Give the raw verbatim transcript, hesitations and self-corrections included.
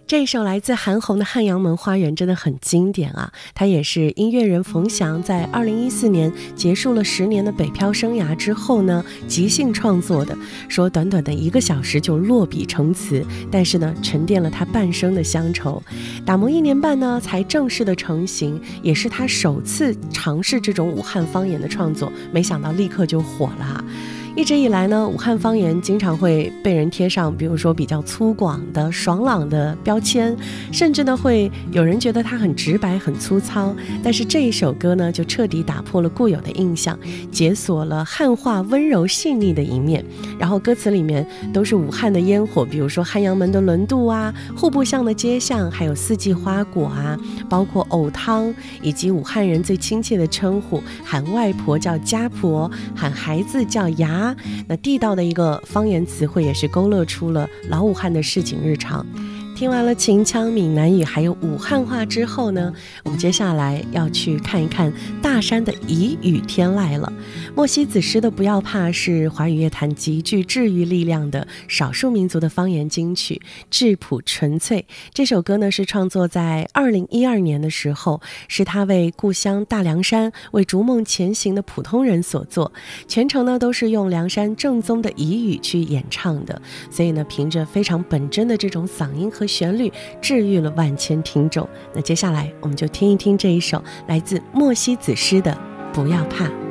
这一首来自韩红的《汉阳门花园》真的很经典啊，它也是音乐人冯翔在二零一四年结束了十年的北漂生涯之后呢即兴创作的，说短短的一个小时就落笔成词，但是呢沉淀了他半生的乡愁。打磨一年半呢才正式的成型，也是他首次尝试这种武汉方言的创作，没想到立刻就火了。一直以来呢，武汉方言经常会被人贴上比如说比较粗犷的爽朗的标签，甚至呢会有人觉得它很直白很粗糙，但是这一首歌呢就彻底打破了固有的印象，解锁了汉话温柔细腻的一面。然后歌词里面都是武汉的烟火，比如说汉阳门的轮渡啊，户部巷的街巷，还有四季花果啊，包括藕汤，以及武汉人最亲切的称呼，喊外婆叫家婆，喊孩子叫牙。那地道的一个方言词汇，也是勾勒出了老武汉的市井日常。听完了秦腔、闽南语还有武汉话之后呢，我们接下来要去看一看大山的彝语天籁了。莫西子诗的《不要怕》是华语乐坛极具治愈力量的少数民族的方言金曲，质朴纯粹。这首歌呢是创作在二零一二年的时候，是他为故乡大凉山、为逐梦前行的普通人所作，全程呢都是用凉山正宗的彝语去演唱的，所以呢凭着非常本真的这种嗓音和旋律治愈了万千听众。那接下来我们就听一听这一首来自莫西子诗的《不要怕》。